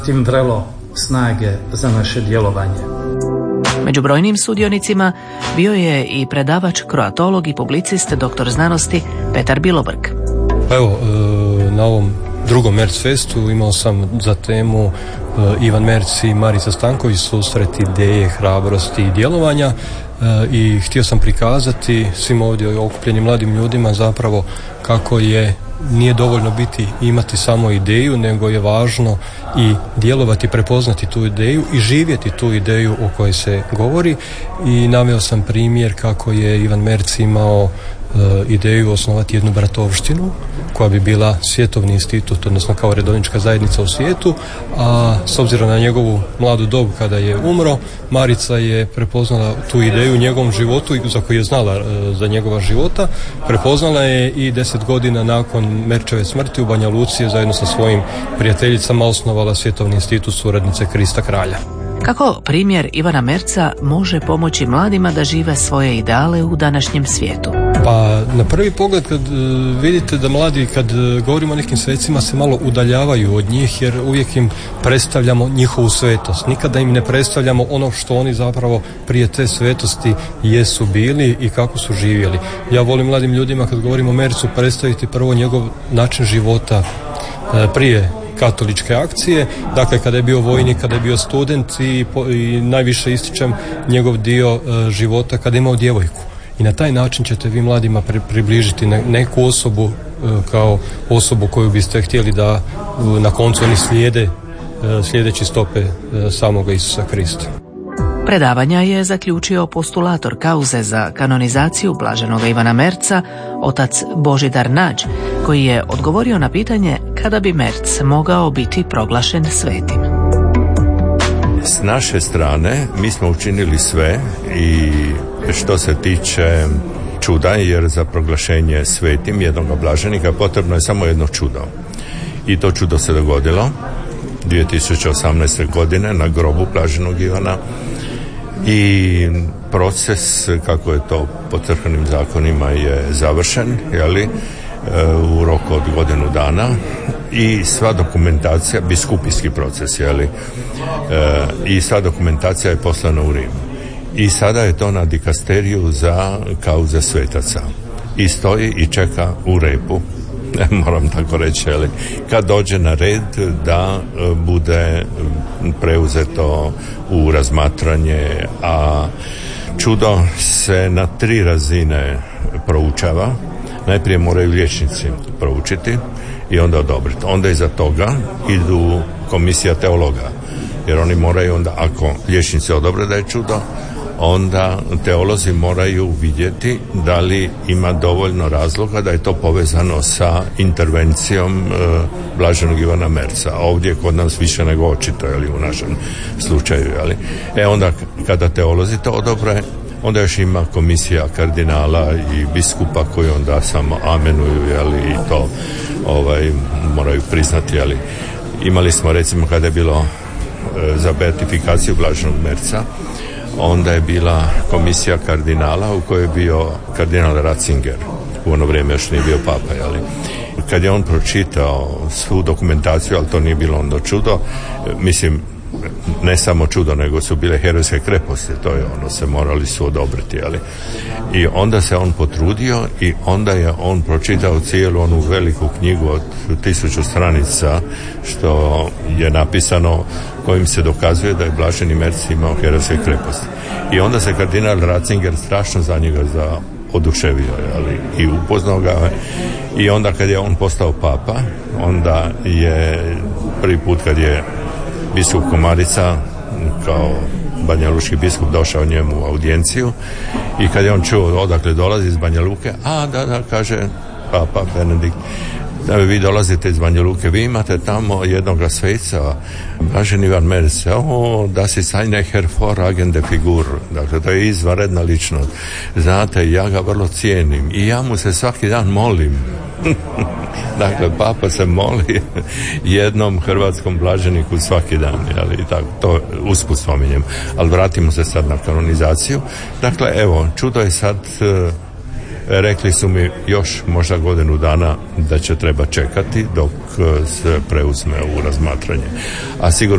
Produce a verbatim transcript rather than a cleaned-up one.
tim vrelo snage za naše djelovanje. Među brojnim sudionicima bio je i predavač, kroatolog i publicist, doktor znanosti Petar Bilobrk. Pa evo, na ovom drugom Merc Festu imao sam za temu Ivan Merc i Marica Stanković, susret ideje, hrabrosti i djelovanja, i htio sam prikazati svim ovdje okupljenim mladim ljudima zapravo kako je nije dovoljno biti imati samo ideju, nego je važno i djelovati, prepoznati tu ideju i živjeti tu ideju o kojoj se govori. I naveo sam primjer kako je Ivan Merc imao ideju osnovati jednu bratovštinu koja bi bila svjetovni institut, odnosno kao redovnička zajednica u svijetu, a s obzirom na njegovu mladu dob kada je umro, Marica je prepoznala tu ideju u njegovom životu, za koju je znala za njegova života, prepoznala je i deset godina nakon Merčeve smrti u Banja Luci je zajedno sa svojim prijateljicama osnovala svjetovni institut suradnice Krista Kralja. Kako primjer Ivana Merca može pomoći mladima da žive svoje ideale u današnjem svijetu? Pa na prvi pogled kad vidite da mladi kad govorimo o nekim svecima se malo udaljavaju od njih, jer uvijek im predstavljamo njihovu svetost. Nikada im ne predstavljamo ono što oni zapravo prije te svetosti jesu bili i kako su živjeli. Ja volim mladim ljudima kad govorimo o Mercu predstaviti prvo njegov način života prije katoličke akcije, dakle kada je bio vojnik, kada je bio student i, i najviše ističem njegov dio e, života kada je imao djevojku. I na taj način ćete vi mladima pri, približiti ne, neku osobu e, kao osobu koju biste htjeli da e, na koncu oni slijede, e, slijedeći stope e, samoga Isusa Krista. Predavanja je zaključio postulator kauze za kanonizaciju blaženoga Ivana Merca, otac Božidar Nađ, koji je odgovorio na pitanje kada bi Merc mogao biti proglašen svetim. S naše strane mi smo učinili sve i što se tiče čuda, jer za proglašenje svetim jednog blaženika potrebno je samo jedno čudo. I to čudo se dogodilo dvije tisuće osamnaeste. godine na grobu blaženog Ivana. I proces, kako je to po crkvenim zakonima, je završen, jeli, u roku od godinu dana i sva dokumentacija, biskupijski proces, jeli, i sva dokumentacija je poslana u Rim. I sada je to na dikasteriju za kauze svetaca. I stoji i čeka u repu, moram tako reći, ali kad dođe na red da bude preuzeto u razmatranje, a čudo se na tri razine proučava. Najprije moraju liječnici proučiti i onda odobriti. Onda iza toga idu komisija teologa, jer oni moraju onda, ako liječnici odobre da je čudo, onda teolozi moraju vidjeti da li ima dovoljno razloga da je to povezano sa intervencijom e, blaženog Ivana Merca. Ovdje kod nas više nego očito, jeli, u našem slučaju, jeli. E onda kada teolozi to odobre, onda još ima komisija kardinala i biskupa koji onda samo amenuju, jeli, i to ovaj, moraju priznati, jeli. Imali smo, recimo, kada je bilo e, za beatifikaciju blaženog Merca, onda je bila komisija kardinala u kojoj je bio kardinal Ratzinger, u ono vrijeme još nije bio papa, jeli. Kad je on pročitao svu dokumentaciju, ali to nije bilo onda čudo, mislim, ne samo čudo, nego su bile herojske kreposti, to je ono, se morali su odobriti, jeli. I onda se on potrudio i onda je on pročitao cijelu onu veliku knjigu od tisuću stranica što je napisano, kojim se dokazuje da je blaženi Merc imao herojske kreposti. I onda se kardinal Ratzinger strašno za njega za oduševio, ali i upoznao ga. I onda kad je on postao papa, onda je prvi put kad je biskup Komarica kao Banja Lučki biskup došao njemu u audijenciju i kad je on čuo odakle dolazi iz Banja Luke, a da, da, kaže papa Benedikt, da vi dolazite iz Banja Luke, vi imate tamo jednoga sveca, blaženi Ivan Merc, o, da si sajne hervorragende figur, dakle to je izvanredna ličnost, znate, ja ga vrlo cijenim i ja mu se svaki dan molim. Dakle, papa se moli jednom hrvatskom blaženiku svaki dan, jel, i tako, to usput spominjem. Ali vratimo se sad na kanonizaciju. Dakle, evo, čudo je sad, e, rekli su mi još možda godinu dana da će treba čekati dok se preuzme u razmatranje. A sigurno